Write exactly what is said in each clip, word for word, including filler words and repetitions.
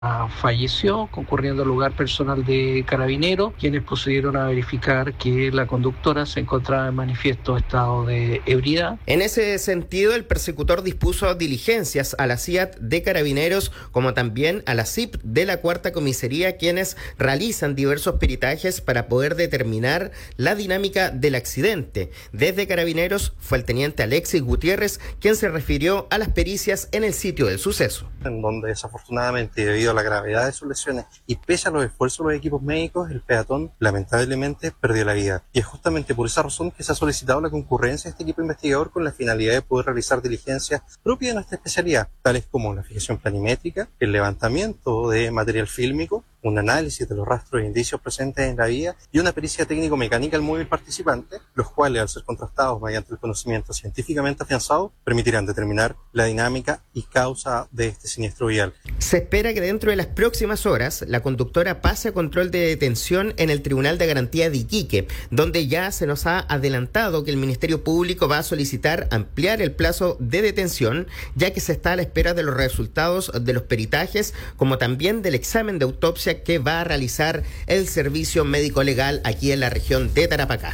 falleció, concurriendo al lugar personal de Carabineros, quienes procedieron a verificar que la conductora se encontraba en manifiesto estado de ebriedad. En ese sentido, el persecutor dispuso diligencias a la C I A T de Carabineros, como también a la C I P de la Cuarta Comisaría, quienes realizan diversos peritajes para poder determinar la dinámica del accidente. Desde Carabineros fue el teniente Alexis Gutiérrez quien se refirió a las pericias en el sitio del suceso. En donde desafortunadamente, debido a la gravedad de sus lesiones y pese a los esfuerzos de los equipos médicos, el peatón lamentablemente perdió la vida. Y es justamente por esa razón que se ha solicitado la concurrencia de este equipo investigador con la finalidad de poder realizar diligencias propias de nuestra especialidad, tales como la fijación planimétrica, el levantamiento de material fílmico, un análisis de los rastros e indicios presentes en la vía y una pericia técnico-mecánica al móvil participante, los cuales, al ser contrastados mediante el conocimiento científicamente afianzado, permitirán determinar la dinámica y causa de este siniestro vial. Se espera que dentro de las próximas horas la conductora pase a control de detención en el Tribunal de Garantía de Iquique, donde ya se nos ha adelantado que el Ministerio Público va a solicitar ampliar el plazo de detención, ya que se está a la espera de los resultados de los peritajes, como también del examen de autopsia que va a realizar el Servicio Médico Legal aquí en la región de Tarapacá.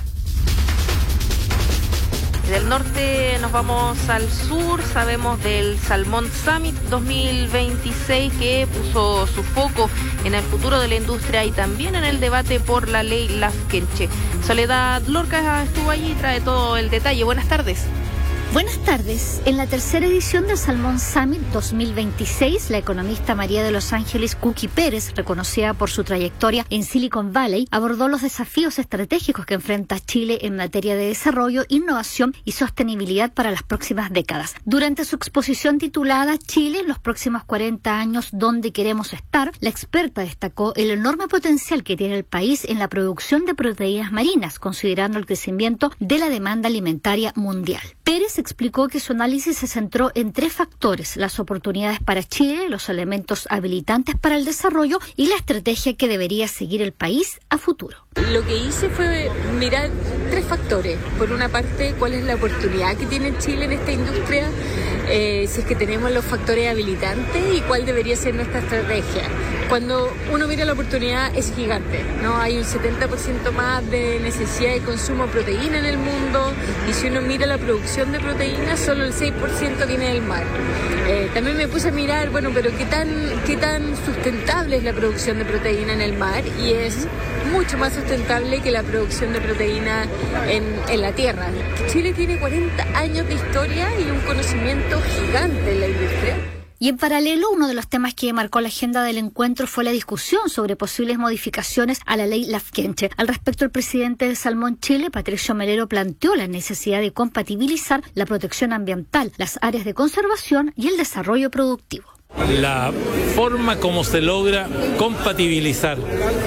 Del norte nos vamos al sur. Sabemos del Salmón Summit dos mil veintiséis, que puso su foco en el futuro de la industria y también en el debate por la ley Lafkenche. Soledad Lorca estuvo allí y trae todo el detalle. Buenas tardes. Buenas tardes. En la tercera edición del Salmón Summit dos mil veintiséis, la economista María de los Ángeles Cookie Pérez, reconocida por su trayectoria en Silicon Valley, abordó los desafíos estratégicos que enfrenta Chile en materia de desarrollo, innovación y sostenibilidad para las próximas décadas. Durante su exposición titulada Chile, los próximos cuarenta años, ¿dónde queremos estar?, la experta destacó el enorme potencial que tiene el país en la producción de proteínas marinas, considerando el crecimiento de la demanda alimentaria mundial. Pérez explicó que su análisis se centró en tres factores: las oportunidades para Chile, los elementos habilitantes para el desarrollo y la estrategia que debería seguir el país a futuro. Lo que hice fue mirar tres factores. Por una parte, cuál es la oportunidad que tiene Chile en esta industria, eh, si es que tenemos los factores habilitantes, y cuál debería ser nuestra estrategia. Cuando uno mira la oportunidad, es gigante, ¿no? Hay un setenta por ciento más de necesidad de consumo de proteína en el mundo, y si uno mira la producción de proteína, solo el seis por ciento viene del mar. Eh, también me puse a mirar, bueno, pero qué tan, qué tan sustentable es la producción de proteína en el mar, y es mucho más sustentable que la producción de proteína en, en la tierra. Chile tiene cuarenta años de historia y un conocimiento gigante en la industria. Y en paralelo, uno de los temas que marcó la agenda del encuentro fue la discusión sobre posibles modificaciones a la ley Lafkenche. Al respecto, el presidente de Salmón Chile, Patricio Melero, planteó la necesidad de compatibilizar la protección ambiental, las áreas de conservación y el desarrollo productivo. La forma como se logra compatibilizar,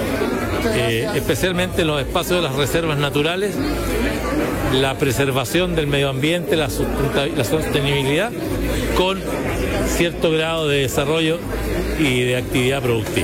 eh, especialmente en los espacios de las reservas naturales, la preservación del medio ambiente, la, la sostenibilidad, con cierto grado de desarrollo y de actividad productiva.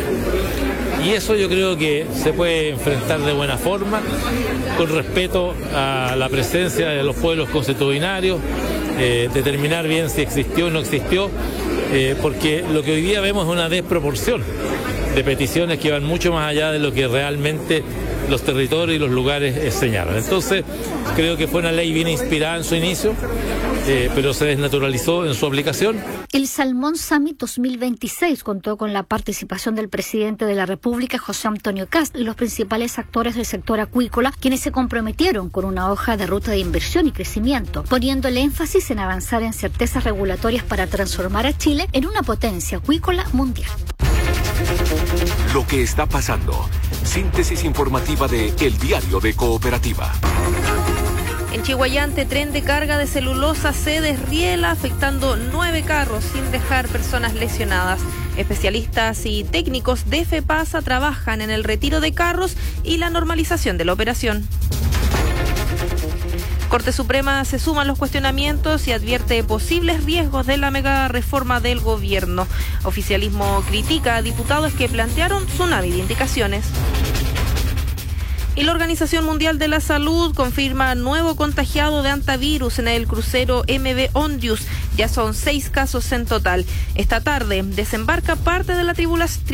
Y eso yo creo que se puede enfrentar de buena forma, con respeto a la presencia de los pueblos consuetudinarios, eh, determinar bien si existió o no existió, eh, porque lo que hoy día vemos es una desproporción de peticiones que van mucho más allá de lo que realmente los territorios y los lugares señalan. Entonces, creo que fue una ley bien inspirada en su inicio, eh, pero se desnaturalizó en su aplicación. El Salmón Summit dos mil veintiséis contó con la participación del presidente de la República, José Antonio Kast, y los principales actores del sector acuícola, quienes se comprometieron con una hoja de ruta de inversión y crecimiento, poniendo el énfasis en avanzar en certezas regulatorias para transformar a Chile en una potencia acuícola mundial. Lo que está pasando. Síntesis informativa de El Diario de Cooperativa. En Chihuayante, tren de carga de celulosa se desriela, afectando nueve carros sin dejar personas lesionadas. Especialistas y técnicos de FEPASA trabajan en el retiro de carros y la normalización de la operación. Corte Suprema se suma a los cuestionamientos y advierte posibles riesgos de la mega reforma del gobierno. Oficialismo critica a diputados que plantearon tsunami de indicaciones. Y la Organización Mundial de la Salud confirma nuevo contagiado de hantavirus en el crucero M V Ondius. Ya son seis casos en total. Esta tarde desembarca parte de la tribulación